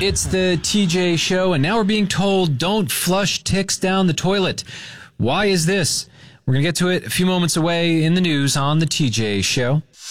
It's the TJ Show, and now we're being told don't flush ticks down the toilet. Why is this? We're going to get to it a few moments away in the news on the TJ Show.